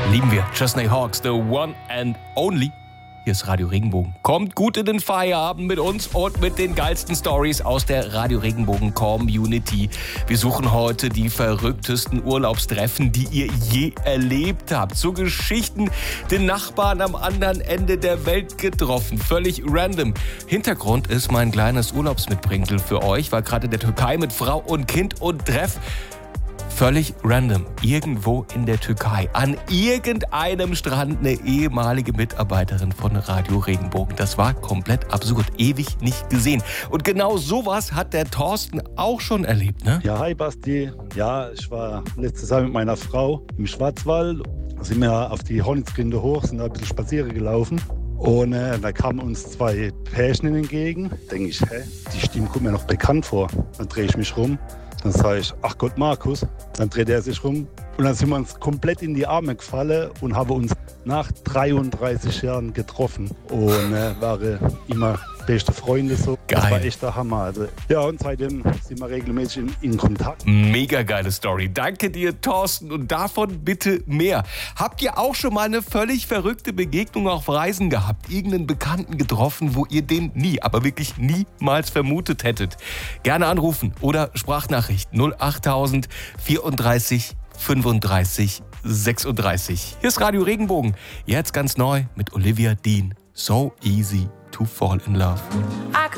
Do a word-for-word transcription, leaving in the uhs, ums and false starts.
Lieben wir. Chesney Hawks, the one and only. Hier ist Radio Regenbogen. Kommt gut in den Feierabend mit uns und mit den geilsten Stories aus der Radio Regenbogen Community. Wir suchen heute die verrücktesten Urlaubstreffen, die ihr je erlebt habt. So Geschichten, den Nachbarn am anderen Ende der Welt getroffen. Völlig random. Hintergrund ist mein kleines Urlaubsmitbringsel für euch. War gerade in der Türkei mit Frau und Kind und Treff. Völlig random, irgendwo in der Türkei, an irgendeinem Strand eine ehemalige Mitarbeiterin von Radio Regenbogen. Das war komplett absurd, ewig nicht gesehen. Und genau sowas hat der Thorsten auch schon erlebt, ne? Ja, hi Basti. Ja, ich war letztes Jahr mit meiner Frau im Schwarzwald. Da sind wir auf die Hornitzgrinde hoch, sind da ein bisschen spazieren gelaufen. Und äh, da kamen uns zwei Pärchen entgegen. Da denke ich, hä, die Stimme kommt mir noch bekannt vor. Dann drehe ich mich rum. Dann sage ich, ach Gott, Markus. Dann dreht er sich rum. Und dann sind wir uns komplett in die Arme gefallen und haben uns nach dreiunddreißig Jahren getroffen. Und äh, waren immer beste Freunde so. Geil. Das war echt der Hammer. Also, ja, und seitdem sind wir regelmäßig in, in Kontakt. Mega geile Story. Danke dir, Thorsten. Und davon bitte mehr. Habt ihr auch schon mal eine völlig verrückte Begegnung auf Reisen gehabt? Irgendeinen Bekannten getroffen, wo ihr den nie, aber wirklich niemals vermutet hättet? Gerne anrufen oder Sprachnachricht null achttausend vierunddreißig fünfunddreißig sechsunddreißig. Hier ist Radio Regenbogen. Jetzt ganz neu mit Olivia Dean. So easy to fall in love.